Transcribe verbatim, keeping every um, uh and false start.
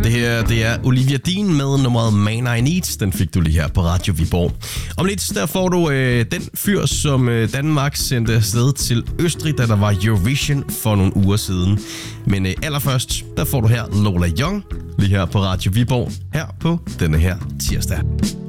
det her, det er Olivia Dean med nummeret Man I Need. Den fik du lige her på Radio Viborg. Om lidt, der får du øh, den fyr, som øh, Danmark sendte afsted til Østrig, da der var Eurovision for nogle uger siden. Men øh, allerførst, der får du her Lola Young, lige her på Radio Viborg, her på denne her tirsdag.